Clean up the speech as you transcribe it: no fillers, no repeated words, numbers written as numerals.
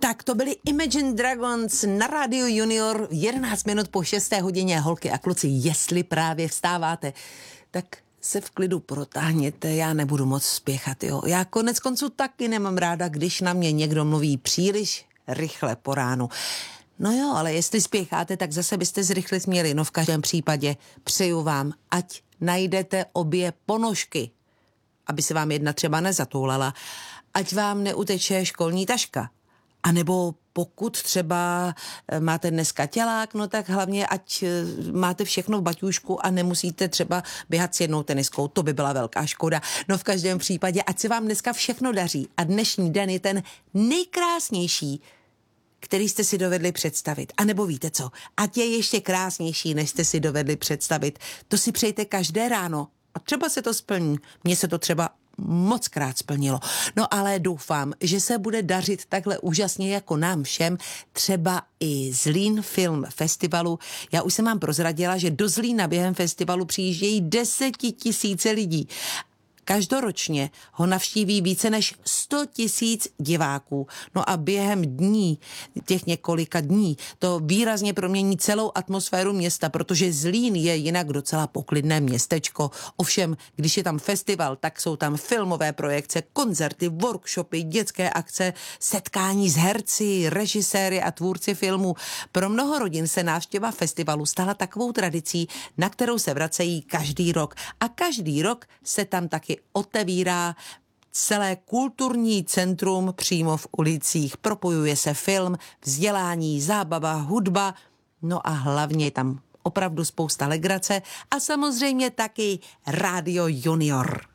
Tak to byli Imagine Dragons na Rádiu Junior 11 minut po 6. hodině. Holky a kluci, jestli právě vstáváte, tak se v klidu protáhněte, já nebudu moc spěchat, jo. Já konec konců taky nemám ráda, když na mě někdo mluví příliš rychle po ránu. No jo, ale jestli spěcháte, tak zase byste zrychlit měli. No v každém případě přeju vám, ať najdete obě ponožky, aby se vám jedna třeba nezatoulala, ať vám neuteče školní taška. A nebo pokud třeba máte dneska tělák, no tak hlavně ať máte všechno v baťůžku a nemusíte třeba běhat s jednou teniskou, to by byla velká škoda. No v každém případě, ať se vám dneska všechno daří a dnešní den je ten nejkrásnější, který jste si dovedli představit. A nebo víte co, ať je ještě krásnější, než jste si dovedli představit. To si přejte každé ráno a třeba se to splní. Mně se to třeba mockrát splnilo. No ale doufám, že se bude dařit takhle úžasně jako nám všem, třeba i Zlín Film Festivalu. Já už jsem vám prozradila, že do Zlína během festivalu přijíždějí 10 000 lidí. Každoročně ho navštíví více než 100 000 diváků. No a během dní, těch několika dní, to výrazně promění celou atmosféru města, protože Zlín je jinak docela poklidné městečko. Ovšem, když je tam festival, tak jsou tam filmové projekce, koncerty, workshopy, dětské akce, setkání s herci, režiséry a tvůrci filmů. Pro mnoho rodin se návštěva festivalu stala takovou tradicí, na kterou se vracejí každý rok. A každý rok se tam taky otevírá celé kulturní centrum přímo v ulicích. Propojuje se film, vzdělání, zábava, hudba, no a hlavně je tam opravdu spousta legrace a samozřejmě taky Rádio Junior.